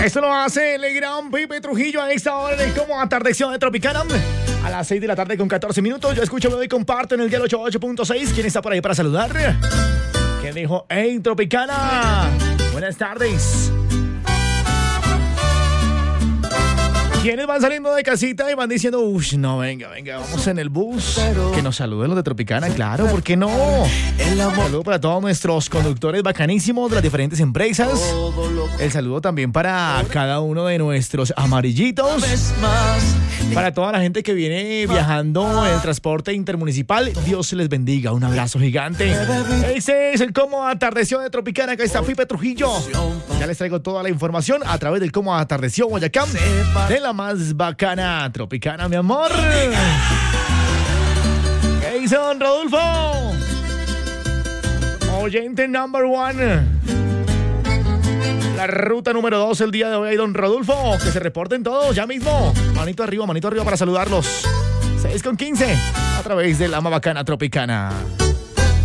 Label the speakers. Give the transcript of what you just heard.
Speaker 1: Esto lo hace el gran Pipe Trujillo a esta hora de como atardeció de Tropicana. A las 6 de la tarde con 14 minutos. Yo escucho, me doy, comparto en el dial 88.6. ¿Quién está por ahí para saludar? ¿Quién dijo? ¡Hey, Tropicana! Buenas tardes. ¿Quiénes van saliendo de casita y van diciendo, uff, no, venga, vamos en el bus? Que nos saluden los de Tropicana, claro, ¿por qué no? Un saludo para todos nuestros conductores bacanísimos de las diferentes empresas. El saludo también para cada uno de nuestros amarillitos. Para toda la gente que viene viajando en el transporte intermunicipal, Dios se les bendiga. Un abrazo gigante. Ese es el Cómo Atardeció de Tropicana. Acá está Pipe Trujillo. Ya les traigo toda la información a través del Cómo Atardeció Guayacán, de la más bacana Tropicana, mi amor. Jason Rodolfo, oyente number one. La ruta número 2 el día de hoy, don Rodolfo. Que se reporten todos ya mismo. Manito arriba para saludarlos. 6:15 a través de la más bacana Tropicana.